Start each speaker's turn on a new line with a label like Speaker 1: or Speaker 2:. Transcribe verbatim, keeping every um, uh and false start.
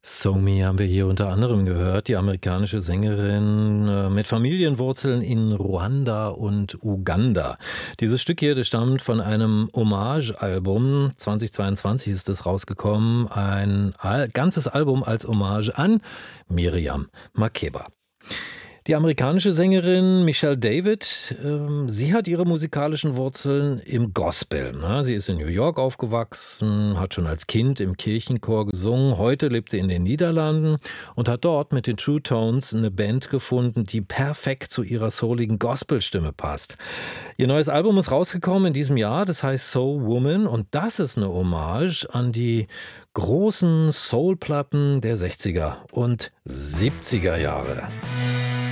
Speaker 1: So Me haben wir hier unter anderem gehört, die amerikanische Sängerin äh, mit Familienwurzeln in Ruanda und Uganda. Dieses Stück hier, das stammt von einem Hommage-Album. zweitausendzweiundzwanzig ist es rausgekommen. Ein Al- ganzes Album als Hommage an Miriam Makeba. Die amerikanische Sängerin Michelle David, ähm, sie hat ihre musikalischen Wurzeln im Gospel. Ne? Sie ist in New York aufgewachsen, hat schon als Kind im Kirchenchor gesungen. Heute lebt sie in den Niederlanden und hat dort mit den True Tones eine Band gefunden, die perfekt zu ihrer souligen Gospelstimme passt. Ihr neues Album ist rausgekommen in diesem Jahr, das heißt Soul Woman, und das ist eine Hommage an die großen Soul-Platten der sechziger und siebziger Jahre.